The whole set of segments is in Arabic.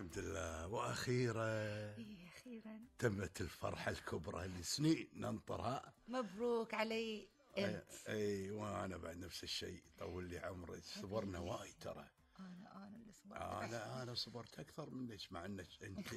الحمد لله وأخيرا إيه أخيرا تمت الفرحة الكبرى اللي سنين ننطرها. مبروك علي أنت. أي وأنا بعد نفس الشيء. طول لي عمرك، صبرنا وايد ترى. أنا اللي صبرت. أنا صبرت أكثر منك، مع أنك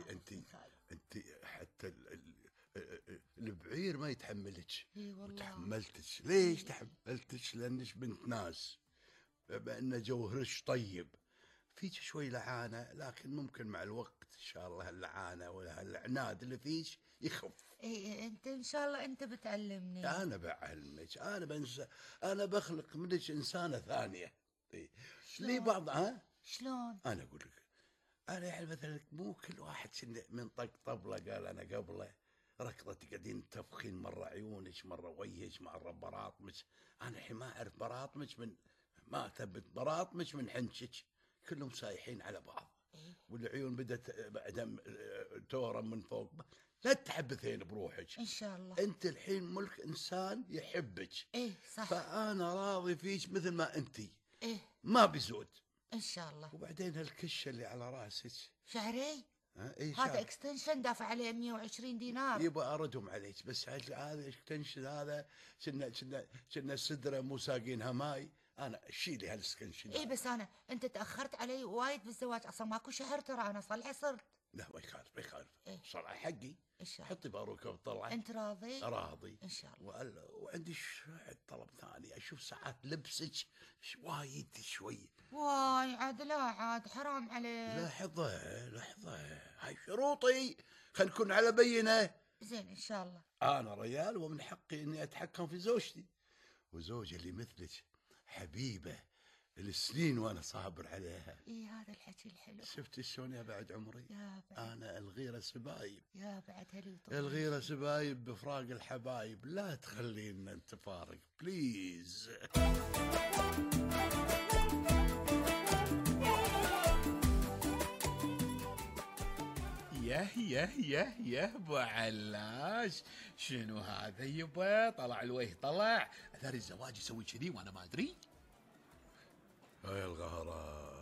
أنت حتى البعير ما يتحملك. إي والله. وتحملتك. ليش تحملتك؟ لأنك بنت ناس، بأن جوهرش طيب، فيك شوي لعانة، لكن ممكن مع الوقت إن شاء الله اللعانة ولا العناد اللي فيك يخف. إيه أنت إن شاء الله أنت بتعلمني. أنا بعلمك، أنا بنسى، أنا بخلق منك إنسانة ثانية. لي بعض شلون؟ أنا أقول لك، أنا يعني مثلا مو كل واحد من طق طبلة قال أنا قبله ركضة قاعدين تفخين، مرة عيونك مرة وجهك مرة براطمك. أنا الحين ما أعرف براطمك من ما ثبت براطمك من حنشك، كلهم سايحين على بعض، والعيون بدت بعدها تورم من فوق. لا تحبثين بروحك إن شاء الله. أنت الحين ملك إنسان يحبك. إيه صح. فأنا راضي فيك مثل ما أنتي. إيه ما بزود إن شاء الله. وبعدين هالكشة اللي على راسك شعري إيه هذا اكستنشن دافع عليه 120 دينار. يبقى أردهم عليك، بس هذا اكستنشن هذا كنا سدرة مو ساقينها ماي. أنا شيلي هالسكنشن. إيه بس أنت تأخرت علي وايد بالزواج، أصلا ماكو شهر ترى، أنا صلحي صرت. لا ما يخالف إيه؟ صار حقي. إن شاء الله. حطي باروكه وطلعي. أنت راضي؟ راضي إن شاء الله. وعندي طلب ثاني، أشوف ساعات لبسك وايد شوي. واي عاد لا عاد حرام عليك. لحظة هاي شروطي، خل نكون على بينة. زين إن شاء الله. أنا رجال ومن حقي إني أتحكم في زوجتي، وزوجة اللي مثلك حبيبة السنين وأنا صابر عليها. إيه هذا الحكي الحلو. شفت شلون يا بعد عمري؟ يا بعد. أنا الغيرة سبايب. يا بعد هلي وطول. الغيرة سبايب بفراق الحبايب، لا تخلينا نتفارق بليز. ياه ابو علاش، شنو هذا يبا؟ طلع الوجه طلع، اثار الزواج يسوي كذي وانا ما ادري. هاي الغهرة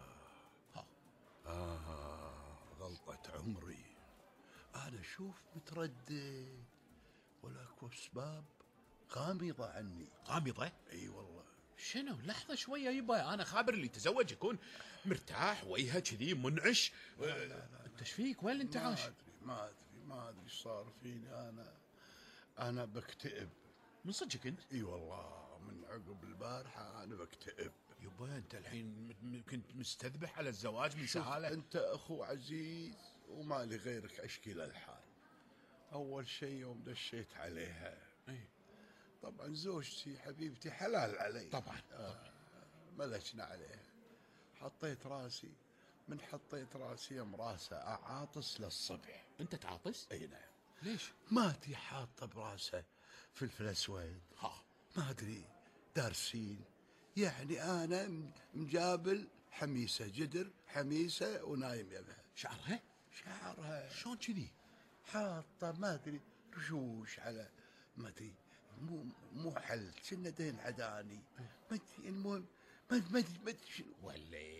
غلطة عمري. أنا شوف متردد ولاكو أسباب غامضة عني. غامضة؟ اي والله. شنو؟ لحظة شوية يبا، أنا خابر اللي تزوج يكون مرتاح وجهه كذي منعش. لا أنت ايش فيك؟ وين أنت عايش؟ ما أدري ايش صار فيني. أنا بكتئب. من صدقك أنت؟ اي والله، من عقب البارحة أنا بكتئب. يبا أنت الحين كنت مستذبح على الزواج من سهالة. أنت أخو عزيز وما لي غيرك أشكي الحال. أول شيء يوم دشيت عليها، إيه؟ طبعا زوجتي حبيبتي حلال علي طبعا. ملشنا عليها. حطيت راسي يم راسه أعاطس للصبح. أنت تعاطس؟ أي نعم. ليش؟ ماتي حاطة براسه فلفل أسود، ما أدري دارسين، يعني أنا مجابل حميسة جدر حميسة ونايم يمها. شعرها شلون كذي؟ حاطة ما أدري رشوش على ما أدري مو حل كنا دين عداني ما أدري. المهم ما أدري شنو ولا